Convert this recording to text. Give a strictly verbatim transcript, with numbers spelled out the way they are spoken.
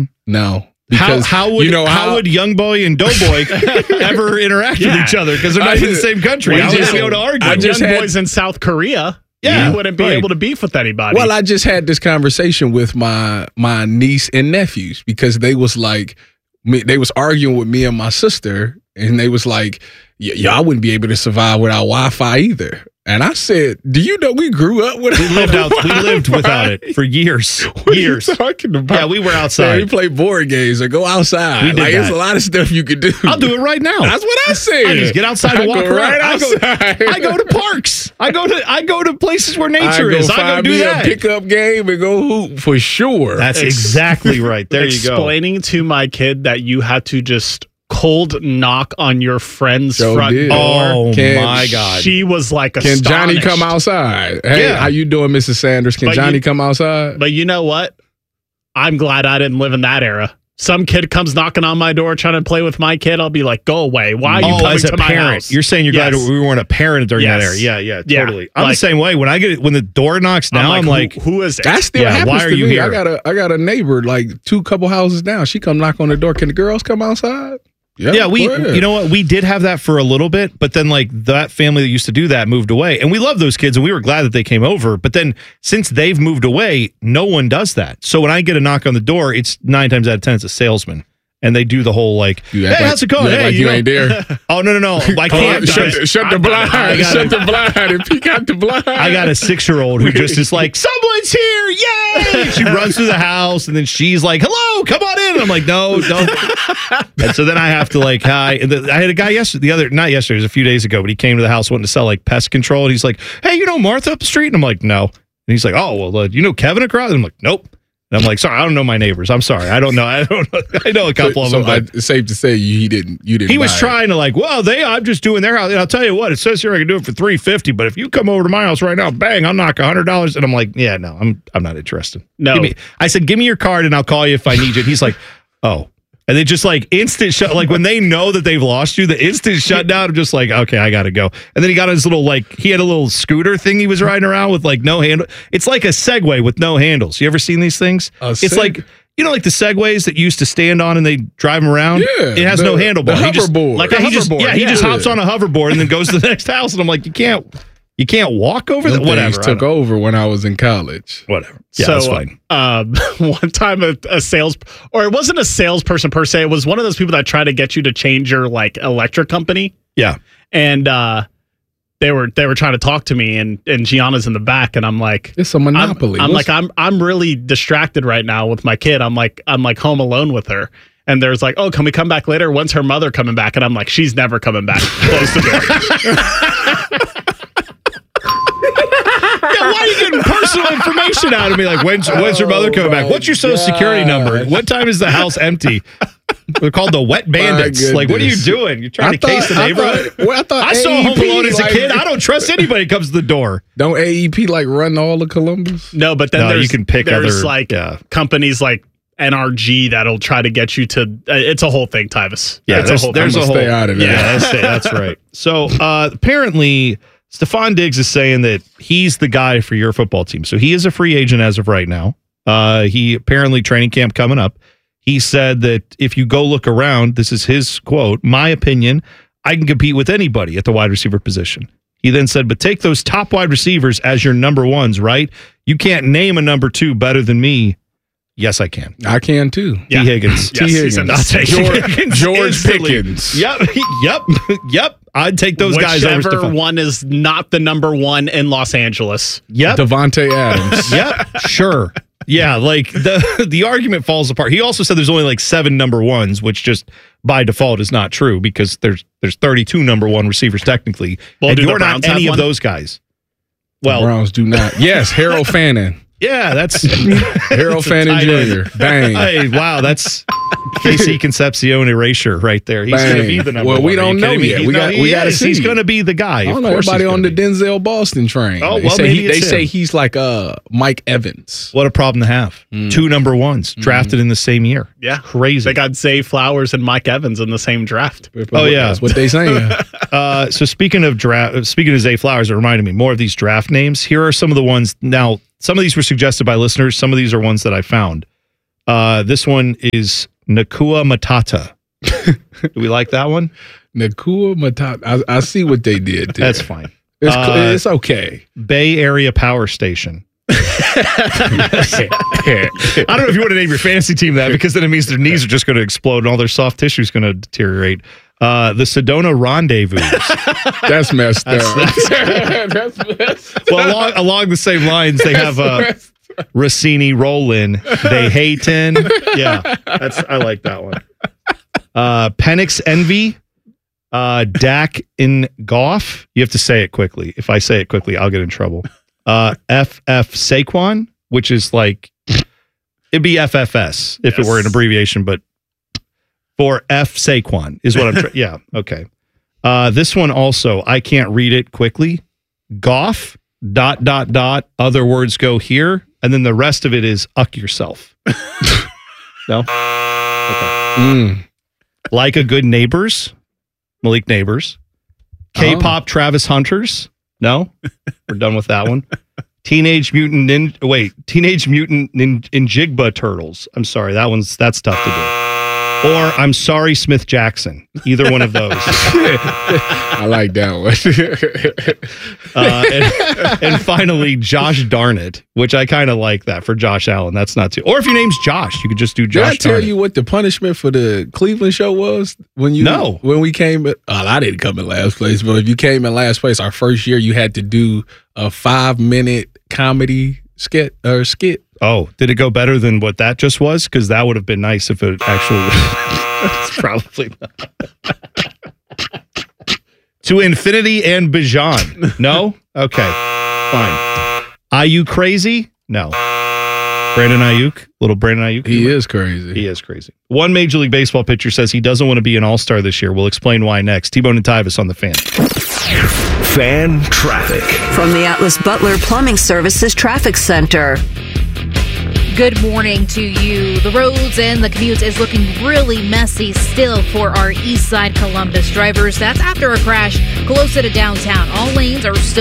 conversation? No. Because how, how would you know how, how would Young Boy and Doughboy ever interact yeah. with each other? Because they're not I in the same country. How would they be able to argue? I just Young had, Boy's in South Korea. Yeah, you wouldn't be right. able to beef with anybody. Well, I just had this conversation with my my niece and nephews because they was like, they was arguing with me and my sister, and they was like, y'all wouldn't be able to survive without Wi-Fi either. And I said, "Do you know we grew up with we lived out we lived without it for years, what years." Are you talking about? Yeah, we were outside. Yeah, we played board games or go outside. We did like, that. There's a lot of stuff you could do. I'll do it right now. That's what I said. I just get outside and walk I go around. Right I go, outside. I go to parks. I go to I go to places where nature I go is. Find I go do me that. A pickup game and go hoop for sure. That's exactly right. There you go. Explaining to my kid that you had to just cold knock on your friend's so front did. door. Oh can, my God! She was like, "Can astonished. Johnny come outside? Hey, yeah. how you doing, Missus Sanders? Can but Johnny you, come outside?" But you know what? I'm glad I didn't live in that era. Some kid comes knocking on my door trying to play with my kid. I'll be like, "Go away! Why are you oh, coming as a to my parent. house?" You're saying you're yes. glad we weren't a parent during yes. that era. Yeah, yeah, yeah. totally. I'm like, the same way. When I get when the door knocks down, I'm like, I'm like who, who is it? That still yeah, happens why are to you me. here? I got a I got a neighbor like two couple houses down. She come knock on the door. Can the girls come outside? Yeah, yeah, we, you know what, we did have that for a little bit, but then like that family that used to do that moved away, and we love those kids, and we were glad that they came over. But then since they've moved away, no one does that. So when I get a knock on the door, it's nine times out of ten it's a salesman, and they do the whole like, "Hey, like, how's it going? You Hey, like you, you ain't there." Oh no, no, no! I can't. shut, shut the blind. Shut the blind and peek out the blind. I got a six-year-old who just is like, "Someone's here! Yay!" She runs through the house, and then she's like, "Hello, come on in." And I'm like, "No, don't." And so then I have to like, hi. And the, I had a guy yesterday, the other, not yesterday, it was a few days ago, but he came to the house wanting to sell like pest control, and he's like, "Hey, you know Martha up the street?" And I'm like, "No." And he's like, "Oh, well, uh, you know Kevin across?" And I'm like, "Nope." And I'm like, "Sorry, I don't know my neighbors. I'm sorry, I don't know. I don't know. I know a couple so, of them." So it's safe to say you he didn't. You didn't. He was buy trying it. to like, well, they. I'm just doing their house, and I'll tell you what. It says here I can do it for three fifty, but if you come over to my house right now, bang, I'll knock a hundred dollars. And I'm like, yeah, no, I'm I'm not interested. No, give me, I said, give me your card, and I'll call you if I need you. And he's like, oh. And they just like instant shut, like when they know that they've lost you, the instant shutdown of just like, okay, I got to go. And then he got his little, like, he had a little scooter thing he was riding around with like no handle. It's like a Segway with no handles. You ever seen these things? A it's seg- like, you know, like the Segways that you used to stand on and they drive them around? Yeah. It has the, no handlebar. The He just, hoverboard. like the he just, hoverboard. yeah, he yeah. just hops on a hoverboard and then goes to the next house. And I'm like, you can't, you can't walk over Them that. Whatever. things took over when I was in college. Whatever. Yeah, so, that's fine. Um, one time a, a sales, or it wasn't a salesperson per se. It was one of those people that try to get you to change your like electric company. Yeah. And uh, they were they were trying to talk to me, and and Gianna's in the back, and I'm like, it's a monopoly. I'm, I'm What's- like, I'm I'm really distracted right now with my kid. I'm like, I'm like home alone with her. And there's like, oh, can we come back later? When's her mother coming back? And I'm like, she's never coming back. Close the door. Yeah, why are you getting personal information out of me? Like, when's, when's your mother coming back? What's your social security number? What time is the house empty? They're called the Wet Bandits. Like, what are you doing? You're trying I to case the thought- I neighborhood? thought- well, I thought I saw A E P, Home Alone as a like- kid. I don't trust anybody that comes to the door. Don't A E P like run all of Columbus? No, but then No, there's, you can pick there's other- like yeah. companies like N R G that'll try to get you to. Uh, it's a whole thing, Tyvis. Yeah, it's there's, a whole. there's thing. a whole. stay out of that. Yeah, that's, that's right. So uh, apparently, Stephon Diggs is saying that he's the guy for your football team. So he is a free agent as of right now. Uh, he apparently training camp coming up. He said that if you go look around, this is his quote, my opinion, I can compete with anybody at the wide receiver position. He then said, but take those top wide receivers as your number ones, right? You can't name a number two better than me. Yes, I can. I can too. T. Higgins. Yes, T. he Higgins. said I'll take George, Higgins George instantly. Pickens. Yep, yep, yep. I'd take those guys over Whichever Stephon. one is not the number one in Los Angeles. Yep, Devontae Adams. yep, sure. Yeah, like the the argument falls apart. He also said there's only like seven number ones, which just by default is not true because there's there's thirty-two number one receivers technically, Well, and do the you're not Browns have any of one? those guys. The Well, Browns do not. Yes, Harold Fannin. yeah, that's Harold Fannin tight end. Junior Bang. Hey, wow, that's K C Concepcion erasure right there. He's going to be the number Well, one. we Are you don't know kidding me? yet. He's We no, got- he we gotta is. see. He's going to be the guy. I don't Of know. course Everybody he's on gonna the be. Denzel Boston train. Oh, they well, say maybe he, they it's say him. he's like uh Mike Evans. What a problem to have. Two number ones drafted in the same year. Yeah, Crazy. They got Zay Flowers and Mike Evans in the same draft. Oh, yeah. That's what they saying. Uh, so speaking of draft, speaking of Zay Flowers, it reminded me more of these draft names. Here are some of the ones. Now, some of these were suggested by listeners. Some of these are ones that I found. Uh, this one is Nakua Matata. Do we like that one? Nakua Matata. I, I see what they did there. That's fine. It's, Uh, it's okay. Bay Area Power Station. I don't know if you want to name your fantasy team that, because then it means their knees are just going to explode and all their soft tissue is going to deteriorate. Uh, the Sedona Rendezvous. That's messed up. That's, That's messed up. well, along, along the same lines, they have uh, Rossini Rollin. They hatin'. Yeah, that's I like that one. Uh, Penix Envy. Uh, Dak in Goff. You have to say it quickly. If I say it quickly, I'll get in trouble. Uh, F F Saquon, which is like, it'd be F F S if yes. it were an abbreviation, but for F Saquon is what I'm trying. Yeah. Okay. Uh, this one also, I can't read it quickly. Goff, dot, dot, dot, other words go here. And then the rest of it is uck yourself. No? Okay. Mm. Like a Good Neighbors. Malik Neighbors. K-pop oh. Travis Hunters. No? We're done with that one. Teenage Mutant Nin- Wait, Teenage Mutant Nin- Ninjigba Turtles. I'm sorry, that one's that's tough to do. Or I'm sorry, Smith Jackson. Either one of those. I like that one. uh, and, and finally, Josh Darnett, which I kind of like that for Josh Allen. That's not too. Or if your name's Josh, you could just do Josh. Did I tell Darnett. you what the punishment for the Cleveland show was when you? No. When we came, well, I didn't come in last place, but if you came in last place, our first year, you had to do a five minute comedy skit or skit. Oh, did it go better than what that just was? Because that would have been nice if it actually. It's probably not. To infinity and beyond. No? Okay. Fine. Ayuk crazy? No. Brandon Ayuk? Little Brandon Ayuk? He is crazy. He is crazy. One Major League Baseball pitcher says he doesn't want to be an all-star this year. We'll explain why next. T-Bone and Tyvis on the Fan. Fan traffic. From the Atlas Butler Plumbing Services Traffic Center. Good morning to you. The roads and the commute is looking really messy still for our East Side Columbus drivers. That's after a crash closer to downtown. All lanes are still